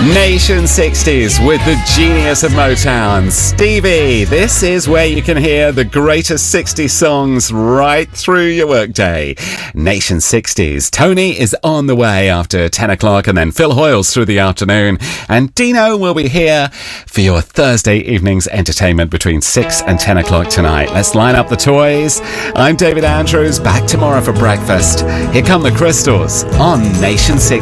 Nation 60s with the genius of Motown, Stevie. This is where you can hear the greatest 60 songs right through your workday. Nation 60s. Tony is on the way after 10 o'clock, and then Phil Hoyles through the afternoon. And Dino will be here for your Thursday evening's entertainment between 6 and 10 o'clock tonight. Let's line up the toys. I'm David Andrews, back tomorrow for breakfast. Here come the Crystals on Nation 60s.